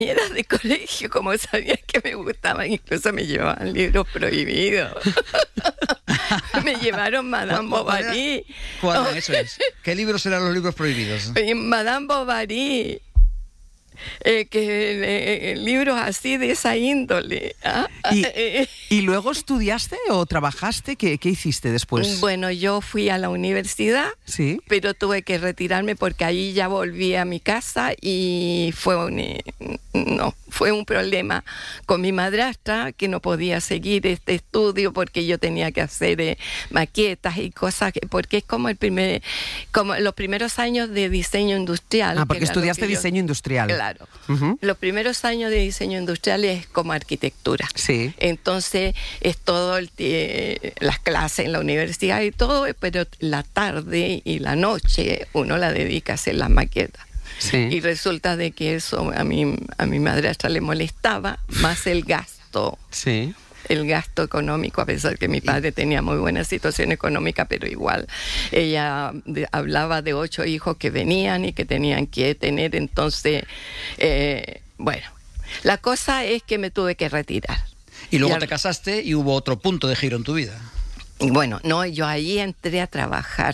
compañeras de colegio, como sabían que me gustaban, incluso me llevaban libros prohibidos. Me llevaron Madame Bovary. ¿Cuál? Eso es. ¿Qué libros eran los libros prohibidos? Madame Bovary. Libros así de esa índole. ¿Y luego estudiaste o trabajaste? ¿Qué hiciste después? Bueno, yo fui a la universidad, ¿sí? Pero tuve que retirarme porque ahí ya volví a mi casa y fue un problema con mi madrastra, que no podía seguir este estudio porque yo tenía que hacer maquetas y cosas, porque es como los primeros años de diseño industrial. Ah, porque estudiaste diseño industrial. Claro. Los primeros años de diseño industrial es como arquitectura. Sí. Entonces es todo las clases en la universidad y todo, pero la tarde y la noche uno la dedica a hacer las maquetas. Sí. Y resulta de que eso a mi madrastra le molestaba, más el gasto. Sí. El gasto económico, a pesar que mi padre tenía muy buena situación económica, pero igual ella hablaba de 8 hijos que venían y que tenían que tener, entonces, bueno, la cosa es que me tuve que retirar. Y luego te casaste y hubo otro punto de giro en tu vida. Bueno, no, yo ahí entré a trabajar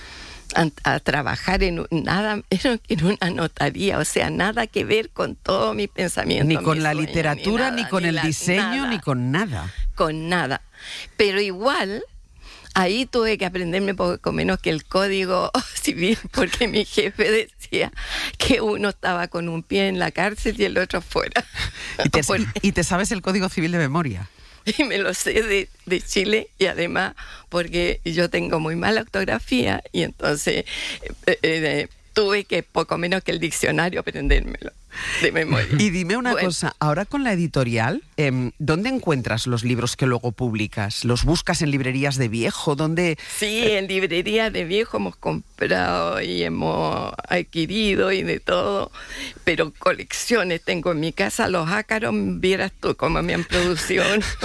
en una notaría, o sea, nada que ver con todo mi pensamiento. Ni con la literatura, ni con el diseño, ni con nada. Con nada. Pero igual, ahí tuve que aprenderme poco menos que el código civil, porque mi jefe decía que uno estaba con un pie en la cárcel y el otro fuera. ¿Y te sabes el código civil de memoria? Y me lo sé de Chile, y además porque yo tengo muy mala ortografía y entonces tuve que poco menos que el diccionario aprendérmelo de memoria. Y dime una cosa, ahora con la editorial, ¿dónde encuentras los libros que luego publicas? ¿Los buscas en librerías de viejo? ¿Dónde? Sí, en librerías de viejo hemos comprado y hemos adquirido y de todo, pero colecciones tengo en mi casa. Los ácaros, vieras tú cómo me han producido.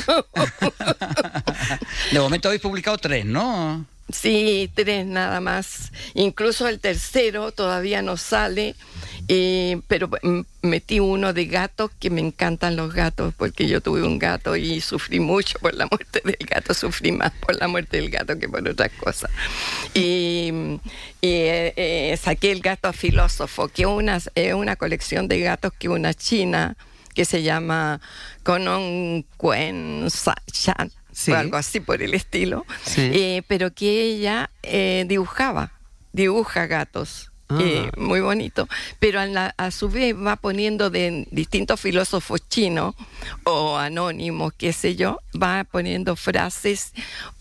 De momento habéis publicado 3, ¿no? Sí, 3 nada más. Incluso el tercero todavía no sale, pero metí uno de gatos, que me encantan los gatos, porque yo tuve un gato y sufrí mucho por la muerte del gato, sufrí más por la muerte del gato que por otras cosas. Y saqué el gato filósofo, que es una colección de gatos que una china que se llama Konon Kuen Shan, sí, o algo así por el estilo, sí, pero que ella dibuja gatos. Muy bonito, pero a su vez va poniendo de distintos filósofos chinos o anónimos, qué sé yo, va poniendo frases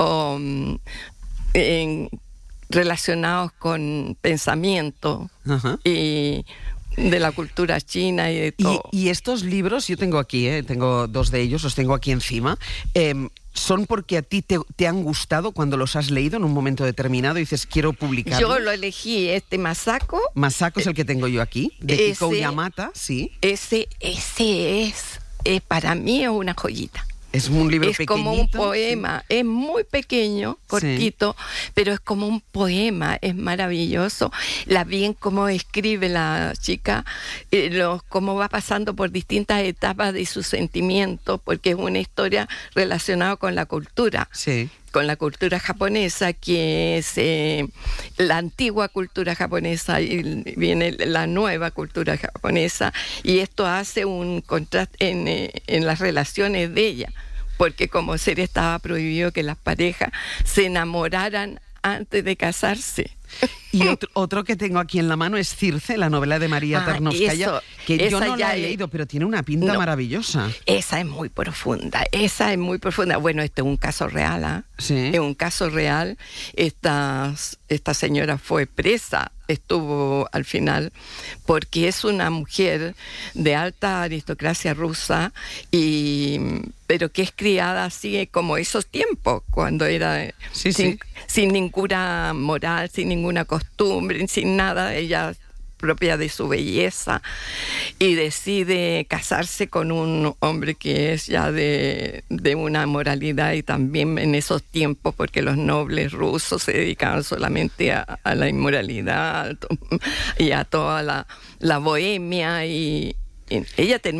relacionados con pensamiento y de la cultura china y de todo. Y estos libros, yo tengo aquí, tengo 2 de ellos, los tengo aquí encima, ¿son porque a ti te han gustado cuando los has leído en un momento determinado y dices, quiero publicarlos? Yo lo elegí, Masako. Masako es el que tengo yo aquí, de Kiko Yamata, sí. Ese es, para mí es una joyita. Es un libro pequeñito. Es como un poema, sí. Es muy pequeño, cortito, sí, pero es como un poema, es maravilloso. La bien cómo escribe la chica, cómo va pasando por distintas etapas de su sentimiento, porque es una historia relacionada con la cultura. Sí. Con la cultura japonesa, que es la antigua cultura japonesa, y viene la nueva cultura japonesa, y esto hace un contraste en las relaciones de ella, porque como serie estaba prohibido que las parejas se enamoraran antes de casarse. Y otro que tengo aquí en la mano es Circe, la novela de María Tarnowskaya, que yo no la he leído, pero tiene una pinta maravillosa. Esa es muy profunda, Bueno, este es un caso real, ¿eh? Sí. Es un caso real. Esta señora fue presa, estuvo al final, porque es una mujer de alta aristocracia rusa, pero que es criada así como esos tiempos, cuando era sin ninguna moral, sin ninguna costumbre, sin nada, ella propia de su belleza, y decide casarse con un hombre que es ya de una moralidad, y también en esos tiempos, porque los nobles rusos se dedicaban solamente a la inmoralidad y a toda la bohemia, y ella